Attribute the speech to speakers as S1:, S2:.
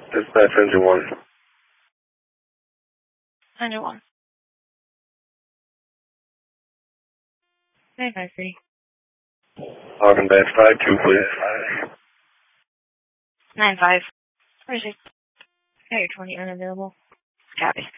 S1: Dispatch engine 1.
S2: Engine 1. 953.
S1: Logging badge 52, please.
S2: 95. 46. Carrier 20 unavailable. Copy.